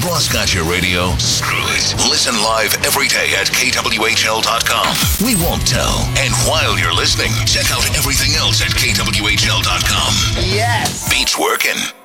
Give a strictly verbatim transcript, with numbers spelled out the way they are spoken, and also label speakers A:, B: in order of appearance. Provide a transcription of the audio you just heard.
A: broadcast your radio? Screw it. Listen live every day at K W H L dot com. We won't tell. And while you're listening, check out everything else at K W H L dot com.
B: Yes.
A: Beats working.